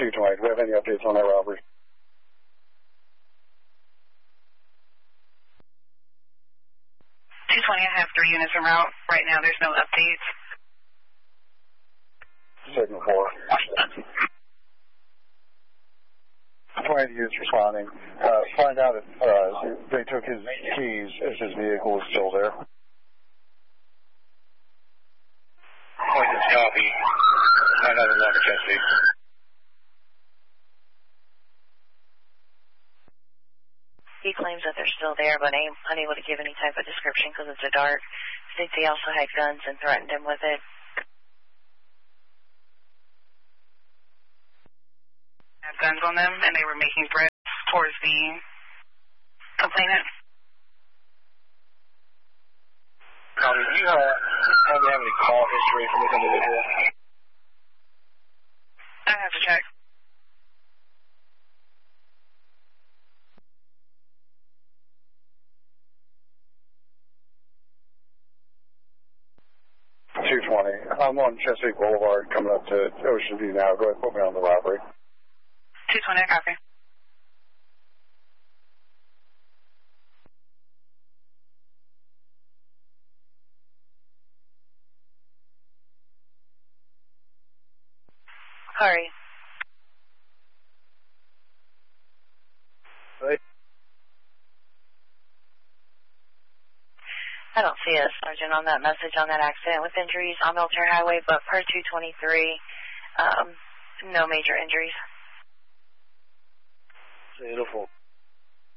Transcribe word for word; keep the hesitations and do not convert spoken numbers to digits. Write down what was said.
two twenty, do we have any updates on that robbery? two twenty, I have three units en route. Right now, there's no updates. Signal four. twenty units responding. Uh, find out if uh, they took his keys, if his vehicle is still there. Point is copy. Find out the locker Chesapeake. He claims that they're still there, but ain't unable to give any type of description because it's a dark. States he also had guns and threatened him with it. Had guns on them, and they were making threats towards the complainant. Copy. Do you uh, have, have any call history from this individual? I have to check. two twenty. I'm on Chesapeake Boulevard coming up to Ocean View now. Go ahead and put me on the robbery. two twenty, I copy. Hurry. Right. I don't see a sergeant on that message on that accident with injuries on Military Highway, but per two twenty-three, um, no major injuries. Beautiful.